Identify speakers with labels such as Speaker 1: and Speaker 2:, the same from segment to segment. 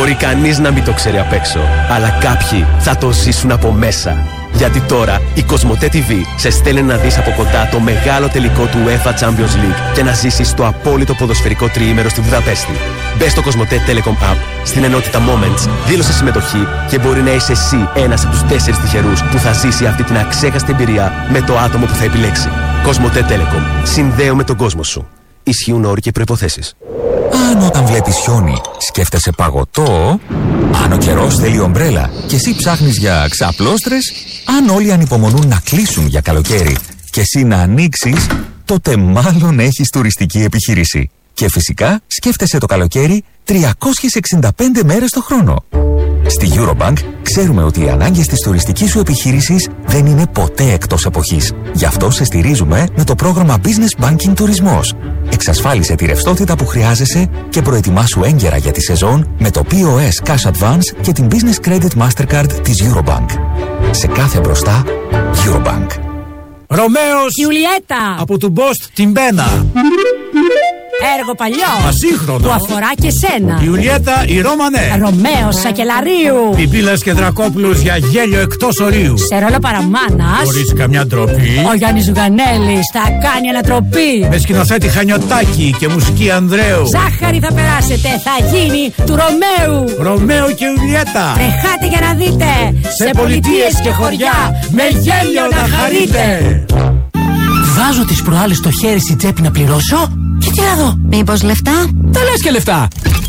Speaker 1: Μπορεί κανείς να μην το ξέρει απ' έξω, αλλά κάποιοι θα το ζήσουν από μέσα. Γιατί τώρα η Κοσμοτέ TV σε στέλνει να δεις από κοντά το μεγάλο τελικό του UEFA Champions League και να ζήσεις το απόλυτο ποδοσφαιρικό τριήμερο στη Βουδαπέστη. Μπες στο Κοσμοτέ Telecom App, στην ενότητα Moments, δήλωσε συμμετοχή και μπορεί να είσαι εσύ ένας από τους 4 τυχερούς που θα ζήσει αυτή την αξέχαστη εμπειρία με το άτομο που θα επιλέξει. Κοσμοτέ Telecom. Συνδέω τον κόσμο σου. Ισχύουν όροι και προϋποθέσεις.
Speaker 2: Αν όταν βλέπεις χιόνι σκέφτεσαι παγωτό, αν ο καιρός θέλει ομπρέλα και εσύ ψάχνεις για ξαπλώστρες, αν όλοι ανυπομονούν να κλείσουν για καλοκαίρι και εσύ να ανοίξεις, τότε μάλλον έχεις τουριστική επιχείρηση. Και φυσικά σκέφτεσαι το καλοκαίρι 365 μέρες το χρόνο. Στη Eurobank ξέρουμε ότι οι ανάγκες της τουριστικής σου επιχείρησης δεν είναι ποτέ εκτός εποχής. Γι' αυτό σε στηρίζουμε με το πρόγραμμα Business Banking Τουρισμός. Εξασφάλισε τη ρευστότητα που χρειάζεσαι και προετοιμάσου έγκαιρα για τη σεζόν με το POS Cash Advance και την Business Credit Mastercard της Eurobank. Σε κάθε μπροστά, Eurobank.
Speaker 3: Ρωμαίος
Speaker 4: Ιουλιέτα
Speaker 3: από του Μπόστ την Πένα.
Speaker 4: Έργο παλιό
Speaker 3: Ασύγχρονο
Speaker 4: που αφορά και σένα.
Speaker 3: Ιουλιέτα η Ρώμανε.
Speaker 4: Ρωμαίος Σακελαρίου.
Speaker 3: Πιπίλας και Δρακόπουλος για γέλιο εκτός ορίου.
Speaker 4: Σε ρόλο παραμάνας
Speaker 3: Χωρίς καμιά ντροπή.
Speaker 4: ο Γιάννης Ζουγανέλης θα κάνει ανατροπή.
Speaker 3: Με σκηνοθέτη Χανιωτάκη και μουσική Ανδρέου.
Speaker 4: Ζάχαρη θα περάσετε, θα γίνει του Ρωμαίου.
Speaker 3: Ρωμαίο και Ιουλιέτα.
Speaker 4: Τρεχάτε για να δείτε.
Speaker 3: Σε πολιτείες και χωριά με γέλιο να χαρείτε.
Speaker 5: Βάζω τις προάλλες το χέρι στην τσέπη να πληρώσω και τι να δω.
Speaker 4: Μήπως λεφτά?
Speaker 5: Τα λες και λεφτά.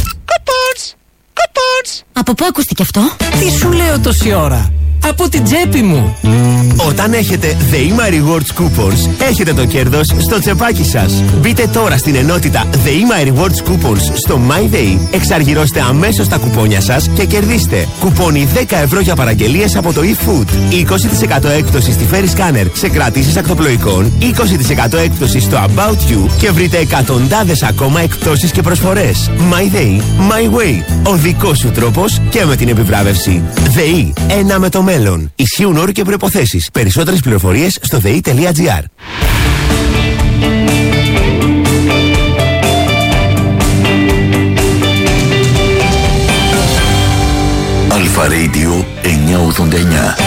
Speaker 4: Κοπότς. Από πού ακούστηκε αυτό?
Speaker 5: Τι σου λέω τόση ώρα? Από την τσέπη μου.
Speaker 1: Όταν έχετε The My Rewards Coupons, έχετε το κέρδος στο τσεπάκι σας. Μπείτε τώρα στην ενότητα The My Rewards Coupons στο MyDay, εξαργυρώστε αμέσως τα κουπόνια σας και κερδίστε κουπόνι 10 ευρώ για παραγγελίες από το eFood, 20% έκπτωση στη Ferry Scanner σε κρατήσεις ακτοπλοϊκών, 20% έκπτωση στο About You και βρείτε εκατοντάδες ακόμα εκπτώσεις και προσφορές. MyDay, My Way. Ο δικός σου τρόπος και με την επιβράβευση. ΔΕΗ, ένα με το μέλλον. Ισχύουν όροι και προϋποθέσεις. Περισσότερες πληροφορίες στο dei.gr.
Speaker 6: Αλφα Radio 989.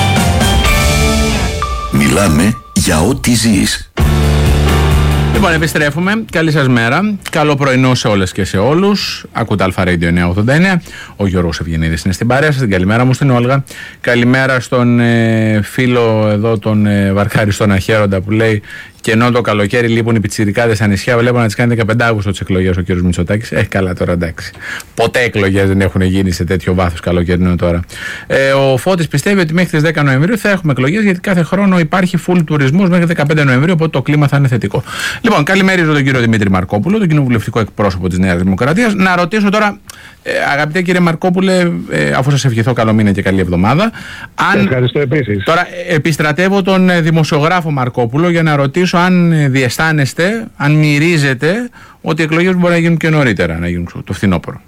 Speaker 6: Μιλάμε για ό,τι ζεις.
Speaker 7: Λοιπόν, επιστρέφουμε. Καλή σας μέρα. Καλό πρωινό σε όλες και σε όλους. Ακούτε Αλφα Radio 989. Ο Γιώργος Ευγενίδης είναι στην παρέα σας. Την καλημέρα μου στην Όλγα. Καλημέρα στον φίλο εδώ, τον Βαρχάρη στον Αχέροντα, που λέει: και ενώ το καλοκαίρι λείπουν οι πιτσιρικάδες στα νησιά, βλέπω να τις κάνει 15 Αύγουστο τις εκλογές ο κ. Μητσοτάκης. Καλά τώρα, εντάξει. Ποτέ εκλογές δεν έχουν γίνει σε τέτοιο βάθος καλοκαιρινό τώρα. Ο Φώτης πιστεύει ότι μέχρι τις 10 Νοεμβρίου θα έχουμε εκλογές, γιατί κάθε χρόνο υπάρχει full τουρισμός μέχρι 15 Νοεμβρίου, οπότε το κλίμα θα είναι θετικό. Λοιπόν, καλημερίζω τον κύριο Δημήτρη Μαρκόπουλο, τον κοινοβουλευτικό εκπρόσωπο της Νέας Δημοκρατίας. Να ρωτήσω τώρα, αγαπητέ κύριε Μαρκόπουλε, αφού σας ευχηθώ καλό μήνα και καλή εβδομάδα.
Speaker 8: Ευχαριστώ επίσης.
Speaker 7: Τώρα επιστρατεύω τον δημοσιογράφο Μαρκόπουλο για να ρωτήσω αν διαισθάνεστε, αν μυρίζετε ότι οι εκλογές μπορεί να γίνουν και νωρίτερα, να γίνουν το φθινόπωρο.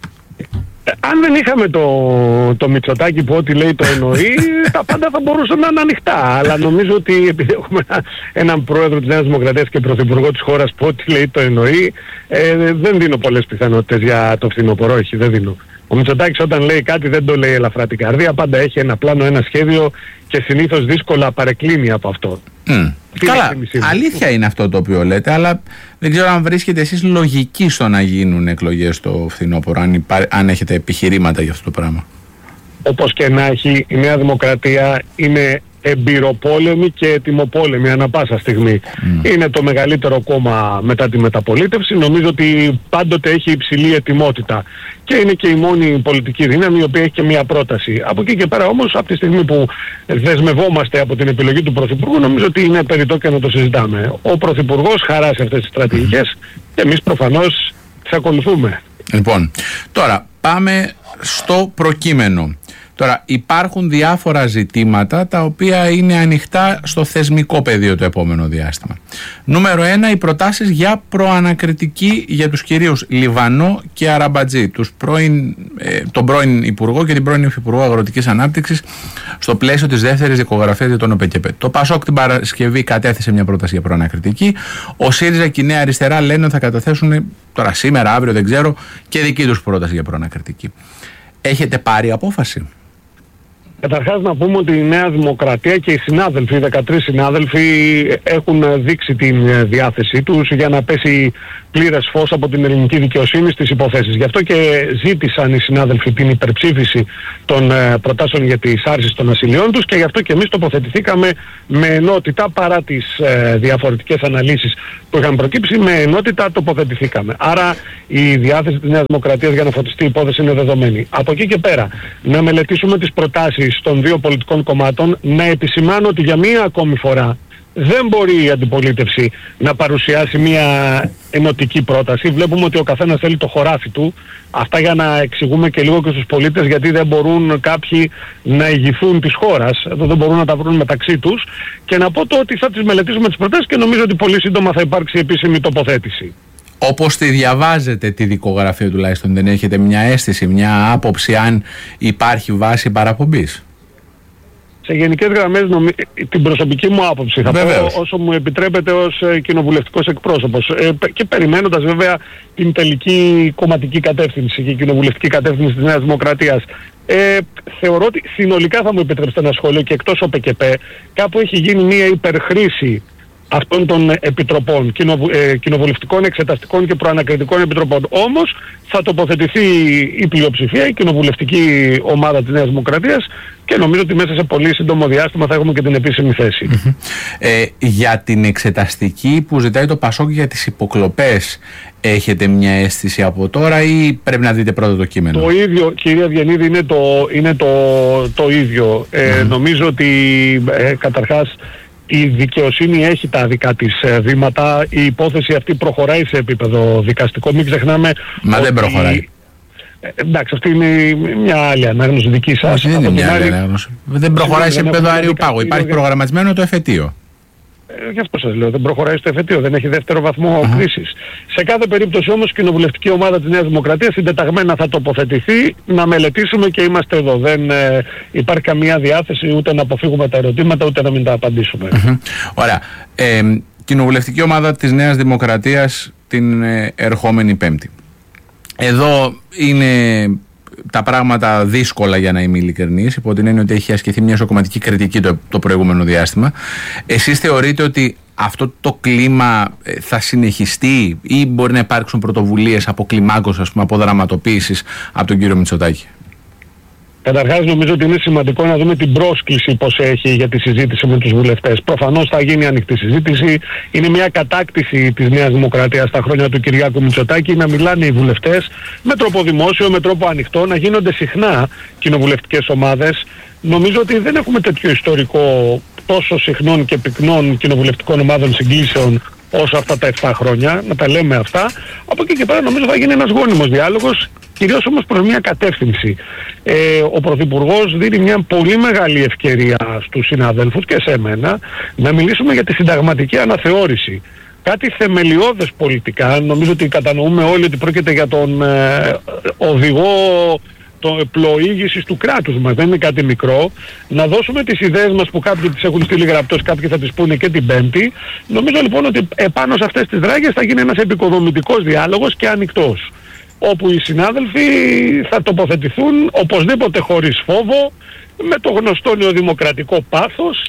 Speaker 8: Αν δεν είχαμε το Μητσοτάκη που ό,τι λέει το εννοεί, τα πάντα θα μπορούσαν να είναι ανοιχτά. Αλλά νομίζω ότι επειδή έχουμε έναν πρόεδρο της Νέας Δημοκρατίας και πρωθυπουργό της χώρας που ό,τι λέει το εννοεί, δεν δίνω πολλές πιθανότητες για το φθινόπωρο. Όχι, δεν δίνω. Ο Μητσοτάκης όταν λέει κάτι δεν το λέει ελαφρά την καρδία, πάντα έχει ένα πλάνο, ένα σχέδιο και συνήθως δύσκολα παρεκκλίνει από αυτό.
Speaker 7: Καλά, αλήθεια είναι αυτό το οποίο λέτε, αλλά δεν ξέρω αν βρίσκετε εσείς λογική στο να γίνουν εκλογές το φθινόπωρο, αν έχετε επιχειρήματα για αυτό το πράγμα.
Speaker 8: Όπως και να έχει, η Νέα Δημοκρατία είναι εμπειροπόλεμη και ετοιμοπόλεμη ανά πάσα στιγμή. Είναι το μεγαλύτερο κόμμα μετά τη μεταπολίτευση. Νομίζω ότι πάντοτε έχει υψηλή ετοιμότητα. Και είναι και η μόνη πολιτική δύναμη η οποία έχει και μια πρόταση. Από εκεί και πέρα όμως, από τη στιγμή που δεσμευόμαστε από την επιλογή του Πρωθυπουργού, νομίζω ότι είναι περιττό και να το συζητάμε. Ο Πρωθυπουργός χαράσει αυτές τις στρατηγικές και εμείς προφανώς τις ακολουθούμε.
Speaker 7: Λοιπόν, τώρα πάμε στο προκείμενο. Τώρα υπάρχουν διάφορα ζητήματα τα οποία είναι ανοιχτά στο θεσμικό πεδίο το επόμενο διάστημα. Νούμερο 1, οι προτάσεις για προανακριτική για τους κυρίους Λιβανό και Αραμπατζή, τον πρώην Υπουργό και την πρώην Υφυπουργό Αγροτικής Ανάπτυξης, στο πλαίσιο της δεύτερης δικογραφίας για τον ΟΠΕΚΕΠΕ. Το ΠΑΣΟΚ την Παρασκευή κατέθεσε μια πρόταση για προανακριτική. Ο ΣΥΡΙΖΑ και η Νέα Αριστερά λένε ότι θα καταθέσουν τώρα σήμερα, αύριο, δεν ξέρω, και δική τους πρόταση για προανακριτική. Έχετε πάρει απόφαση?
Speaker 8: Καταρχάς να πούμε ότι η Νέα Δημοκρατία και οι συνάδελφοι, οι 13 συνάδελφοι έχουν δείξει την διάθεσή τους για να πέσει πλήρες φως από την ελληνική δικαιοσύνη στις υποθέσεις. Γι' αυτό και ζήτησαν οι συνάδελφοι την υπερψήφιση των προτάσεων για τις άρσεις των ασυλιών τους και γι' αυτό και εμείς τοποθετηθήκαμε με ενότητα, παρά τις διαφορετικές αναλύσεις που είχαν προκύψει, με ενότητα τοποθετηθήκαμε. Άρα η διάθεση της Νέας Δημοκρατίας για να φωτιστεί η υπόθεση είναι δεδομένη. Από εκεί και πέρα να μελετήσουμε τις προτάσεις των δύο πολιτικών κομμάτων, να επισημάνω ότι για μία ακόμη φορά δεν μπορεί η αντιπολίτευση να παρουσιάσει μια ενωτική πρόταση. Βλέπουμε ότι ο καθένας θέλει το χωράφι του. Αυτά για να εξηγούμε και λίγο και στους πολίτες γιατί δεν μπορούν κάποιοι να ηγηθούν της χώρας. Εδώ δεν μπορούν να τα βρουν μεταξύ τους. Και να πω το ότι θα τις μελετήσουμε τις προτάσεις και νομίζω ότι πολύ σύντομα θα υπάρξει επίσημη τοποθέτηση.
Speaker 7: Όπως τη διαβάζετε τη δικογραφία τουλάχιστον, δεν έχετε μια αίσθηση, μια άποψη αν υπάρχει βάση παραπομπής?
Speaker 8: Σε γενικές γραμμές την προσωπική μου άποψη θα πω, όσο μου επιτρέπετε ως κοινοβουλευτικός εκπρόσωπος και περιμένοντας βέβαια την τελική κομματική κατεύθυνση και κοινοβουλευτική κατεύθυνση της Νέας Δημοκρατίας. Θεωρώ ότι συνολικά, θα μου επιτρέψετε ένα σχόλιο, και εκτός ΟΠΕΚΕΠΕ κάπου έχει γίνει μια υπερχρήση αυτών των επιτροπών, κοινοβουλευτικών, εξεταστικών και προανακριτικών επιτροπών. Όμως θα τοποθετηθεί η πλειοψηφία, η κοινοβουλευτική ομάδα της Νέας Δημοκρατίας και νομίζω ότι μέσα σε πολύ σύντομο διάστημα θα έχουμε και την επίσημη θέση.
Speaker 7: Για την εξεταστική που ζητάει το ΠΑΣΟΚ για τις υποκλοπές, έχετε μια αίσθηση από τώρα ή πρέπει να δείτε πρώτα το κείμενο? Το
Speaker 8: ίδιο, κυρία Βιεννίδη, είναι το ίδιο. Νομίζω ότι καταρχάς η δικαιοσύνη έχει τα δικά της βήματα. Η υπόθεση αυτή προχωράει σε επίπεδο δικαστικό. Μην ξεχνάμε.
Speaker 7: Μα δεν προχωράει.
Speaker 8: Εντάξει, αυτή είναι μια άλλη ανάγνωση δική σας.
Speaker 7: Δεν είναι μια άλλη ανάγνωση. Δεν προχωράει σε επίπεδο Αριού Πάγου. Υπάρχει προγραμματισμένο το εφετείο.
Speaker 8: Γι' αυτό σας λέω, δεν προχωράει στο εφετείο, δεν έχει δεύτερο βαθμό κρίσης. Σε κάθε περίπτωση όμως η κοινοβουλευτική ομάδα της Νέας Δημοκρατίας συντεταγμένα θα τοποθετηθεί, να μελετήσουμε και είμαστε εδώ. Δεν υπάρχει καμία διάθεση ούτε να αποφύγουμε τα ερωτήματα ούτε να μην τα απαντήσουμε.
Speaker 7: Ωραία. Κοινοβουλευτική ομάδα της Νέας Δημοκρατίας την ερχόμενη Πέμπτη. Εδώ είναι τα πράγματα δύσκολα, για να είμαι ειλικρινής, υπό την έννοια ότι έχει ασκηθεί μια σοκομματική κριτική το προηγούμενο διάστημα. Εσείς θεωρείτε ότι αυτό το κλίμα θα συνεχιστεί ή μπορεί να υπάρξουν πρωτοβουλίες αποκλιμάκωσης, ας πούμε, αποδραματοποίησης από τον κύριο Μητσοτάκη?
Speaker 8: Καταρχάς νομίζω ότι είναι σημαντικό να δούμε την πρόσκληση πως έχει για τη συζήτηση με τους βουλευτές. Προφανώς θα γίνει ανοιχτή συζήτηση. Είναι μια κατάκτηση της Νέας Δημοκρατίας στα χρόνια του Κυριάκου Μητσοτάκη να μιλάνε οι βουλευτές με τρόπο δημόσιο, με τρόπο ανοιχτό, να γίνονται συχνά κοινοβουλευτικές ομάδες. Νομίζω ότι δεν έχουμε τέτοιο ιστορικό τόσο συχνών και πυκνών κοινοβουλευτικών ομάδων συγκλήσεων όσο αυτά τα 7 χρόνια, να τα λέμε αυτά. Από εκεί και πέρα νομίζω θα γίνει ένας γόνιμος διάλογος, κυρίως όμως προς μια κατεύθυνση. Ο Πρωθυπουργός δίνει μια πολύ μεγάλη ευκαιρία στους συναδέλφους και σε μένα να μιλήσουμε για τη συνταγματική αναθεώρηση. Κάτι θεμελιώδες πολιτικά, νομίζω ότι κατανοούμε όλοι ότι πρόκειται για τον οδηγό πλοήγησης του κράτους μας, δεν είναι κάτι μικρό. Να δώσουμε τις ιδέες μας που κάποιοι τις έχουν στείλει γραπτός, κάποιοι θα τις πούνε και την Πέμπτη. Νομίζω λοιπόν ότι επάνω σε αυτές τις δράγες θα γίνει ένας επικοδομητικός διάλογος και ανοιχτός, όπου οι συνάδελφοι θα τοποθετηθούν οπωσδήποτε χωρίς φόβο, με το γνωστό νεοδημοκρατικό πάθος.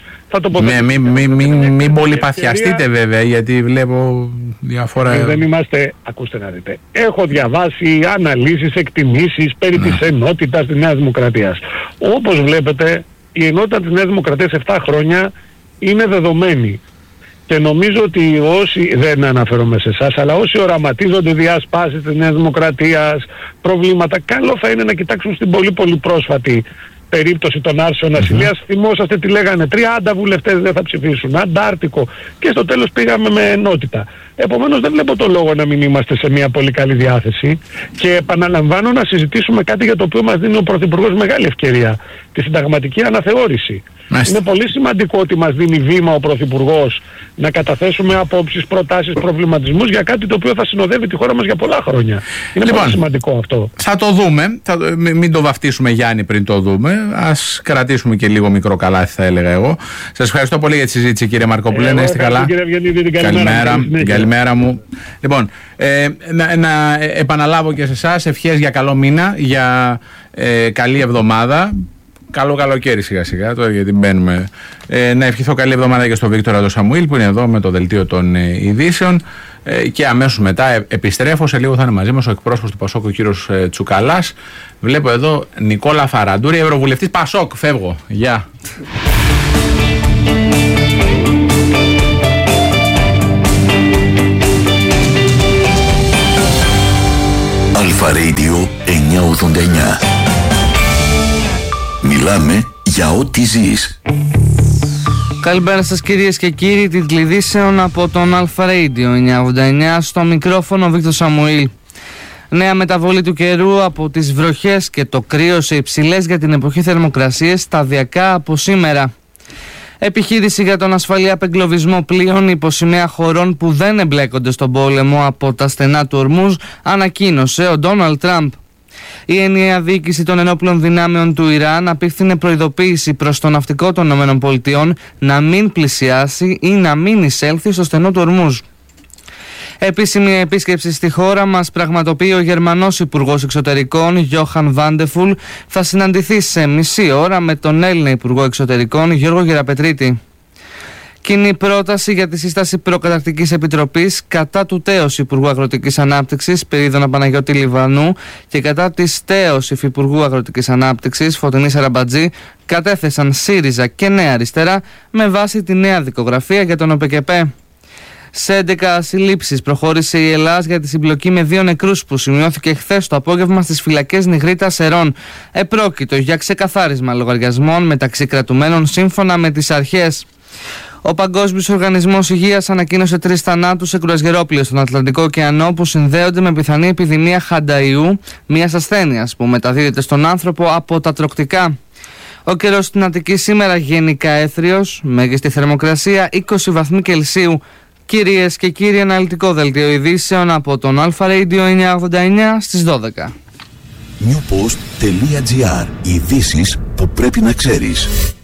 Speaker 7: Μην πολύ παθιαστείτε βέβαια, γιατί βλέπω διάφορα...
Speaker 8: Δεν είμαστε, ακούστε να δείτε, έχω διαβάσει αναλύσεις, εκτιμήσεις περί της ενότητας της Νέας Δημοκρατίας. Όπως βλέπετε η ενότητα της Νέας Δημοκρατίας 7 χρόνια είναι δεδομένη. Και νομίζω ότι όσοι, δεν αναφέρομαι σε εσάς, αλλά όσοι οραματίζονται διασπάσεις της Νέας Δημοκρατίας, προβλήματα, καλό θα είναι να κοιτάξουν στην πολύ πολύ πρόσφατη περίπτωση των άρσεων ασυλίας. Θυμόσαστε τι λέγανε, 30 βουλευτές δεν θα ψηφίσουν, αντάρτικο, και στο τέλος πήγαμε με ενότητα. Επομένως δεν βλέπω το λόγο να μην είμαστε σε μια πολύ καλή διάθεση και επαναλαμβάνω να συζητήσουμε κάτι για το οποίο μας δίνει ο Πρωθυπουργός μεγάλη ευκαιρία, τη συνταγματική αναθεώρηση. Είναι πολύ σημαντικό ότι μας δίνει βήμα ο Πρωθυπουργός να καταθέσουμε απόψεις, προτάσεις, προβληματισμούς για κάτι το οποίο θα συνοδεύει τη χώρα μας για πολλά χρόνια. Είναι πολύ σημαντικό αυτό.
Speaker 7: Θα το δούμε, μην το βαφτίσουμε Γιάννη πριν το δούμε. ας κρατήσουμε και λίγο μικρό καλάθι, θα έλεγα εγώ. Σας ευχαριστώ πολύ για τη συζήτηση, κύριε Μαρκόπουλε. Να είστε καλά. Καλημέρα μου. Λοιπόν, να επαναλάβω και σε εσάς ευχές για καλό μήνα, για καλή εβδομάδα. Καλό καλοκαίρι σιγά σιγά τώρα, γιατί μπαίνουμε. Να ευχηθώ καλή εβδομάδα και στον Βίκτορα τον Σαμουήλ που είναι εδώ με το δελτίο των ειδήσεων. Και αμέσως μετά επιστρέφω. Σε λίγο θα είναι μαζί μας ο εκπρόσωπος του Πασόκ, ο κύριος Τσουκαλάς. Βλέπω εδώ Νικόλα Φαραντούρη, ευρωβουλευτής Πασόκ. Φεύγω. Γεια.
Speaker 6: Αλφα Radio 989. Μιλάμε για ό,τι ζεις.
Speaker 9: Καλημέρα σας κυρίες και κύριοι, τίτλοι ειδήσεων από τον Αλφα Radio 989, στο μικρόφωνο Βίκτορ Σαμουήλ. Νέα μεταβολή του καιρού από τις βροχές και το κρύο σε υψηλές για την εποχή θερμοκρασίες σταδιακά από σήμερα. Επιχείρηση για τον ασφαλή απεγκλωβισμό πλοίων υπό σημαία χωρών που δεν εμπλέκονται στον πόλεμο από τα στενά του Ορμούζ ανακοίνωσε ο Ντόναλντ Τραμπ. Η ενιαία διοίκηση των ενόπλων δυνάμεων του Ιράν απίφθινε προειδοποίηση προς το ναυτικό των ΗΠΑ να μην πλησιάσει ή να μην εισέλθει στο στενό του Ορμούζ. Επίσημη επίσκεψη στη χώρα μας πραγματοποιεί ο Γερμανός Υπουργός Εξωτερικών Γιόχαν Βάντεφουλ. Θα συναντηθεί σε μισή ώρα με τον Έλληνα Υπουργό Εξωτερικών Γιώργο Γεραπετρίτη. Κοινή πρόταση για τη σύσταση προκαταρκτικής επιτροπής κατά του τέος Υπουργού Αγροτικής Ανάπτυξης Πυρίδωνα Παναγιώτη Λιβανού και κατά της τέος Υφυπουργού Αγροτικής Ανάπτυξης Φωτεινή Σαραμπατζή κατέθεσαν ΣΥΡΙΖΑ και Νέα Αριστερά με βάση τη νέα δικογραφία για τον ΟΠΕΚΕΠΕ. Σε 11 συλλήψεις προχώρησε η Ελλάς για τη συμπλοκή με 2 νεκρούς που σημειώθηκε χθες το απόγευμα στις φυλακές Νιγρίτας Σερών. Επρόκειτο για ξεκαθάρισμα λογαριασμών μεταξύ κρατουμένων σύμφωνα με τις αρχές. Ο Παγκόσμιος Οργανισμός Υγείας ανακοίνωσε 3 θανάτους σε κρουαζιερόπλοιο στον Ατλαντικό ωκεανό που συνδέονται με πιθανή επιδημία χανταϊού, μιας ασθένειας που μεταδίδεται στον άνθρωπο από τα τροκτικά. Ο καιρός στην Αττική σήμερα γενικά έθριος, μέγιστη θερμοκρασία 20 βαθμοί Κελσίου. Κυρίες και κύριοι, αναλυτικό δελτίο ειδήσεων από τον Αλφα Radio 989 στις 12.
Speaker 6: Newpost.gr. Ειδήσεις που πρέπει να ξέρεις.